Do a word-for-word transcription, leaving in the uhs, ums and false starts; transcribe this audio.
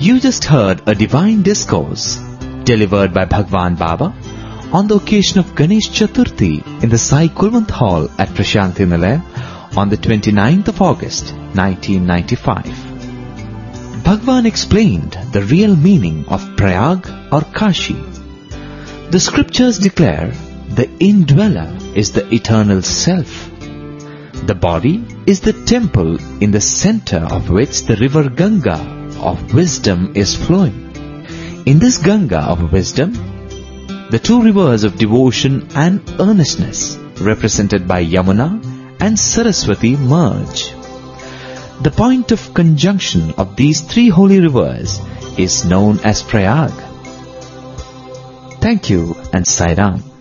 You just heard a divine discourse delivered by Bhagwan Baba on the occasion of Ganesh Chaturthi in the Sai Kulwant Hall at Prashanti Nilayam on the twenty-ninth of August nineteen ninety-five. Bhagwan explained the real meaning of Prayag or Kashi. The scriptures declare the indweller is the eternal self. The body is the temple in the center of which the river Ganga of wisdom is flowing. In this Ganga of wisdom, the two rivers of devotion and earnestness represented by Yamuna and Saraswati merge. The point of conjunction of these three holy rivers is known as Prayag. Thank you and Sai Ram.